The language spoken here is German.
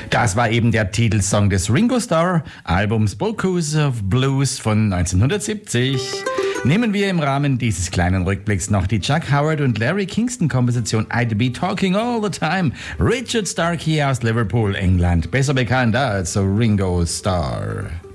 Das war eben der Titelsong des Ringo Starr Albums Bocuse of Blues von 1970. Nehmen wir im Rahmen dieses kleinen Rückblicks noch die Chuck Howard und Larry Kingston Komposition I'd Be Talking All the Time. Richard Starkey aus Liverpool, England, besser bekannt als Ringo Starr.